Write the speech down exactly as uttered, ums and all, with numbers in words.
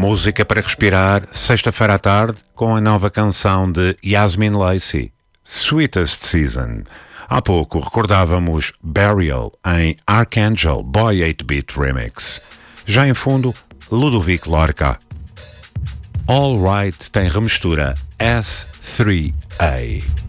Música para respirar, sexta-feira à tarde, com a nova canção de Yasmin Lacey, Sweetest Season. Há pouco recordávamos Burial em Archangel Boy oito-bit Remix. Já em fundo, Ludovic Lorca. All Right tem remistura S três A.